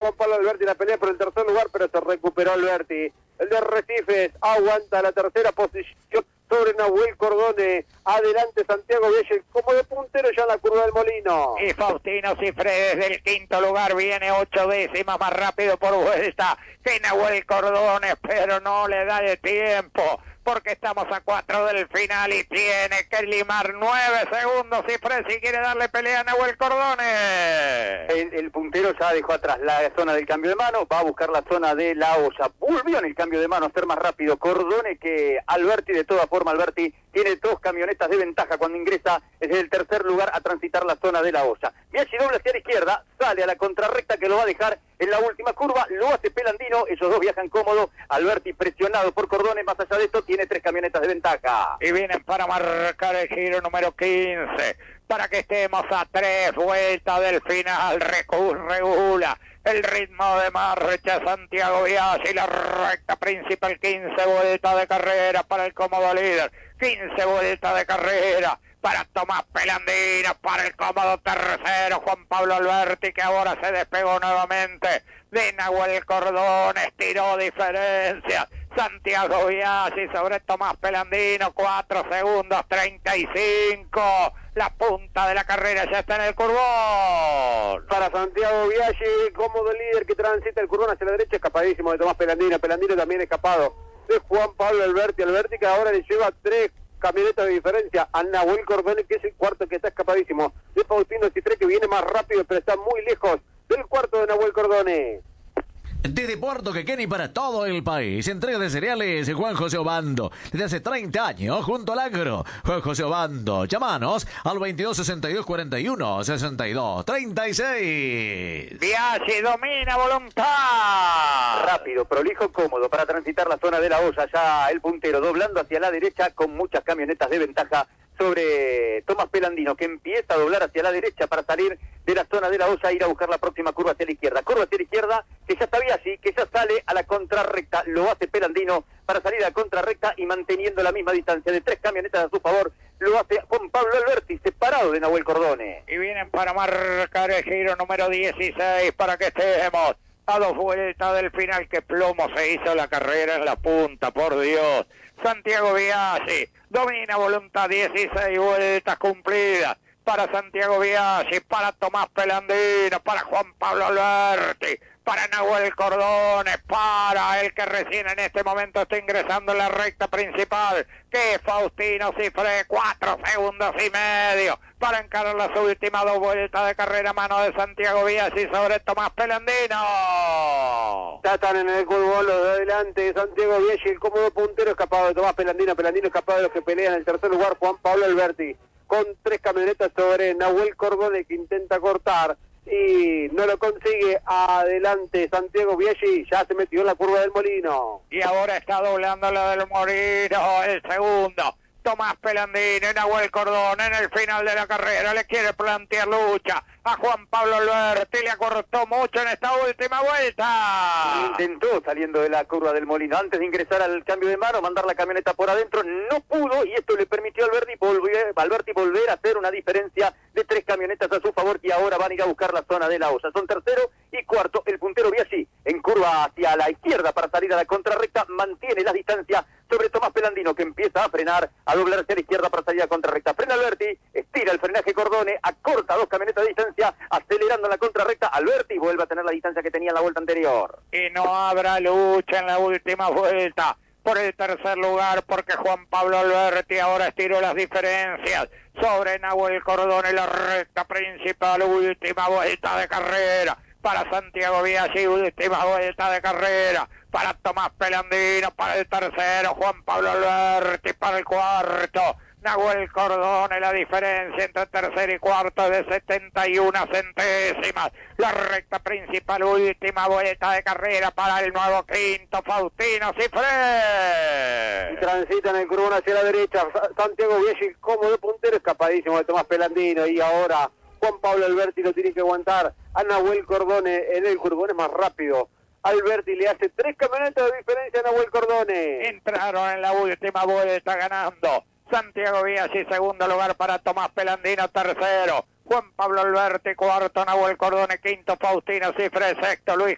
Juan Pablo Alberti en la pelea por el tercer lugar, pero se recuperó Alberti. El de Arrecifes aguanta la tercera posición sobre Nahuel Cordone. Adelante Santiago Vielle, como de puntero ya en la curva del Molino. Y Faustino Cifre desde el quinto lugar viene 8 décimas más rápido por vuelta que Nahuel Cordone, pero no le da el tiempo, porque estamos a 4 del final y tiene que limar 9 segundos Cifre si quiere darle pelea a Nahuel Cordone. El puntero ya dejó atrás la zona del cambio de mano, va a buscar la zona de la olla. Volvió en el cambio de mano a ser más rápido Cordone que Alberti. De toda forma, Alberti tiene 2 camionetas de ventaja cuando ingresa desde el tercer lugar a transitar la zona de la olla. Biaggi doble hacia la izquierda, sale a la contrarrecta que lo va a dejar en la última curva, lo hace Pelandino, ellos dos viajan cómodo. Alberti presionado por Cordone, más allá de esto tiene 3 camionetas de ventaja. Y vienen para marcar el giro número 15, para que estemos a 3 vueltas del final. Regula el ritmo de marcha Santiago Biaggi, la recta principal, 15 vueltas de carrera para el cómodo líder, 15 vueltas de carrera para Tomás Pelandino, para el cómodo tercero Juan Pablo Alberti, que ahora se despegó nuevamente de Nahuel Cordone, estiró diferencias. Santiago Biaggi sobre Tomás Pelandino, 4 segundos 35. La punta de la carrera ya está en el curbón. Para Santiago Biaggi, cómodo líder que transita el curbón hacia la derecha, escapadísimo de Tomás Pelandino. Pelandino también escapado de Juan Pablo Alberti. Alberti que ahora le lleva 3 camionetas de diferencia a Nahuel Cordone, que es el cuarto que está escapadísimo. De Faustino Cifre, que viene más rápido, pero está muy lejos del cuarto de Nahuel Cordone. Desde Puerto Quequén y para todo el país, entrega de cereales Juan José Obando. Desde hace 30 años, junto al agro. Juan José Obando, llámanos al 22 62 41 62 36. Biaggi domina voluntad. Rápido, prolijo, cómodo para transitar la zona de la olla. Ya el puntero doblando hacia la derecha con muchas camionetas de ventaja sobre Tomás Pelandino, que empieza a doblar hacia la derecha para salir de la zona de la olla e ir a buscar la próxima curva hacia la izquierda. Curva hacia la izquierda, que ya está Biaggi, que ya sale a la contrarrecta. Lo hace Pelandino para salir a la contrarrecta y manteniendo la misma distancia de 3 camionetas a su favor. Lo hace Juan Pablo Alberti, separado de Nahuel Cordone. Y vienen para marcar el giro número 16 para que estemos a 2 vueltas del final. Que plomo se hizo la carrera en la punta, por Dios. Santiago Biaggi domina voluntad, 16 vueltas cumplidas para Santiago Biaggi, para Tomás Pelandino, para Juan Pablo Alberti, para Nahuel Cordone, para el que recién en este momento está ingresando en la recta principal, que es Faustino Cifre, 4 segundos y medio para encarar las últimas 2 vueltas de carrera, mano de Santiago Biaggi sobre Tomás Pelandino. Ya están en el curbón los de adelante, Santiago Biaggi, el cómodo puntero, escapado de Tomás Pelandino. Pelandino escapado de los que pelean en el tercer lugar, Juan Pablo Alberti, con 3 camionetas sobre Nahuel Cordone, que intenta cortar y no lo consigue. Adelante Santiago Biaggi, ya se metió en la curva del Molino. Y ahora está doblando la del Molino, el segundo. Tomás Pelandino y Nahuel Cordone en el final de la carrera le quiere plantear lucha a Juan Pablo Alberti, le acortó mucho en esta última vuelta. Intentó saliendo de la curva del Molino antes de ingresar al cambio de mano, mandar la camioneta por adentro, no pudo, y esto le permitió a Alberti volver a hacer una diferencia de 3 camionetas a su favor, y ahora van a ir a buscar la zona de la olla. Son tercero y cuarto. El puntero Biaggi en curva hacia la izquierda para salir a la contrarrecta, mantiene la distancia sobre Tomás Pelandino, que empieza a frenar, a doblar hacia la izquierda para salir a contrarrecta. Frena Alberti, estira el frenaje Cordone, acorta 2 camionetas de distancia, acelerando en la contrarrecta. Alberti vuelve a tener la distancia que tenía en la vuelta anterior. Y no habrá lucha en la última vuelta por el tercer lugar, porque Juan Pablo Alberti ahora estiró las diferencias sobre Nahuel Cordone, la recta principal, última vuelta de carrera para Santiago Biaggi, última vuelta de carrera para Tomás Pelandino, para el tercero Juan Pablo Alberti, para el cuarto Nahuel Cordone. La diferencia entre tercero y cuarto es de 71 centésimas. La recta principal, última vuelta de carrera para el nuevo quinto, Faustino Cifre. Y transita en el curbón hacia la derecha, Santiago Biaggi cómodo puntero, escapadísimo de Tomás Pelandino, y ahora Juan Pablo Alberti lo tiene que aguantar a Nahuel Cordone en el curbón, es más rápido. Alberti le hace 3 camionetas de diferencia a Nahuel Cordone. Entraron en la última vuelta ganando Santiago Biaggi, segundo lugar para Tomás Pelandino, tercero Juan Pablo Alberti, cuarto Nahuel Cordone, quinto Faustino Cifre, sexto Luis